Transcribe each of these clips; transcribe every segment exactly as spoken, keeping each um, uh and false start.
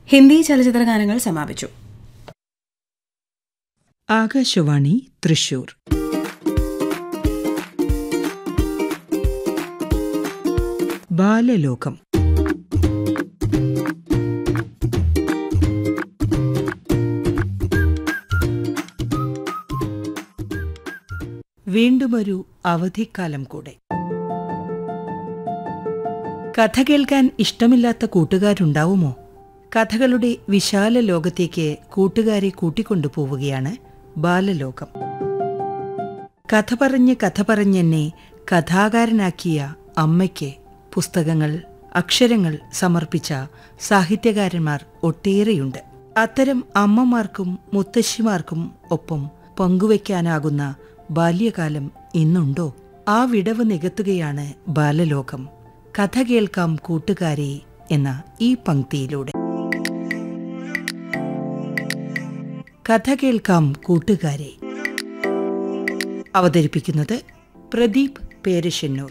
ഹിന്ദി ചലച്ചിത്ര ഗാനങ്ങൾ സമാപിച്ചു. ആകാശവാണി തൃശൂർ. ബാലലോകം. വീണ്ടുമൊരു അവധിക്കാലം കൂടെ. കഥ കേൾക്കാൻ ഇഷ്ടമില്ലാത്ത കൂട്ടുകാരുണ്ടാവുമോ? കഥകളുടെ വിശാല ലോകത്തേക്ക് കൂട്ടുകാരെ കൂട്ടിക്കൊണ്ടുപോവുകയാണ് ബാലലോകം. കഥ പറഞ്ഞ് കഥ പറഞ്ഞെന്നെ കഥാകാരനാക്കിയ അമ്മയ്ക്ക് പുസ്തകങ്ങൾ, അക്ഷരങ്ങൾ സമർപ്പിച്ച സാഹിത്യകാരന്മാർ ഒട്ടേറെയുണ്ട്. അത്തരം അമ്മമാർക്കും മുത്തശ്ശിമാർക്കും ഒപ്പം പങ്കുവയ്ക്കാനാകുന്ന ബാല്യകാലം ഇന്നുണ്ടോ? ആ വിടവ് നികത്തുകയാണ് ബാലലോകം. കഥ കേൾക്കാം കൂട്ടുകാരെ എന്ന ഈ പംക്തിയിലൂടെ. കഥ കേൾക്കാം കൂട്ടുകാരെ അവതരിപ്പിക്കുന്നത് പ്രദീപ് പേരശ്ശന്നൂർ.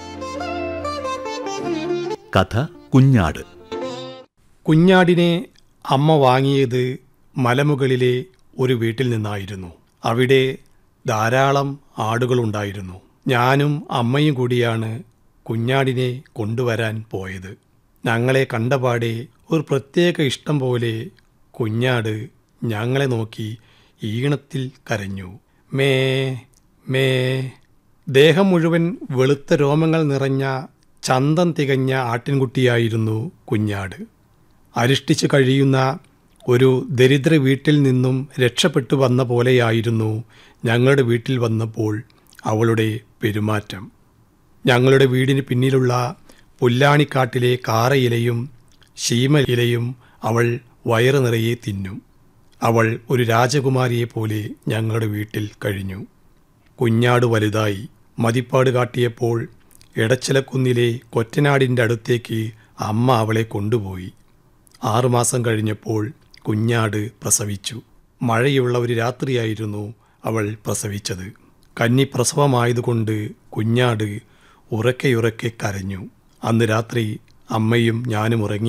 കഥ കുഞ്ഞാട്. കുഞ്ഞാടിനെ അമ്മ വാങ്ങിയത് മലമുകളിലെ ഒരു വീട്ടിൽ നിന്നായിരുന്നു. അവിടെ ധാരാളം ആടുകളുണ്ടായിരുന്നു. ഞാനും അമ്മയും കൂടിയാണ് കുഞ്ഞാടിനെ കൊണ്ടുവരാൻ പോയത്. ഞങ്ങളെ കണ്ടപാടെ ഒരു പ്രത്യേക ഇഷ്ടം പോലെ കുഞ്ഞാട് ഞങ്ങളെ നോക്കി ഈണത്തിൽ കരഞ്ഞു. May may. ദേഹം മുഴുവൻ വെളുത്ത രോമങ്ങൾ നിറഞ്ഞ ചന്തം തികഞ്ഞ ആട്ടിൻകുട്ടിയായിരുന്നു കുഞ്ഞാട്. അരിഷ്ടിച്ചു കഴിയുന്ന ഒരു ദരിദ്ര വീട്ടിൽ നിന്നും രക്ഷപ്പെട്ടു വന്ന പോലെയായിരുന്നു ഞങ്ങളുടെ വീട്ടിൽ വന്നപ്പോൾ അവളുടെ പെരുമാറ്റം. ഞങ്ങളുടെ വീടിന് പിന്നിലുള്ള പുല്ലാണിക്കാട്ടിലെ കാറയിലയും ശീമ ഇലയും അവൾ വയറ് നിറയെ തിന്നും. അവൾ ഒരു രാജകുമാരിയെപ്പോലെ ഞങ്ങളുടെ വീട്ടിൽ കഴിഞ്ഞു. കുഞ്ഞാട് വലുതായി മതിപ്പാട് കാട്ടിയപ്പോൾ എടച്ചിലക്കുന്നിലെ കൊറ്റനാടിൻ്റെ അടുത്തേക്ക് അമ്മ അവളെ കൊണ്ടുപോയി. ആറുമാസം കഴിഞ്ഞപ്പോൾ കുഞ്ഞാട് പ്രസവിച്ചു. മഴയുള്ള ഒരു രാത്രിയായിരുന്നു അവൾ പ്രസവിച്ചത്. കന്നിപ്രസവമായതുകൊണ്ട് കുഞ്ഞാട് ഉറക്കെയുറക്കെ കരഞ്ഞു. അന്ന് രാത്രി അമ്മയും ഞാനും ഉറങ്ങി.